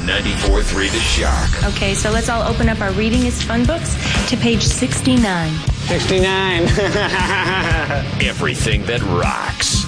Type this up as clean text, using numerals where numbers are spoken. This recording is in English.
94.3 The Shock. Okay, so let's all open up our Reading is Fun books to page 69. 69. Everything that rocks.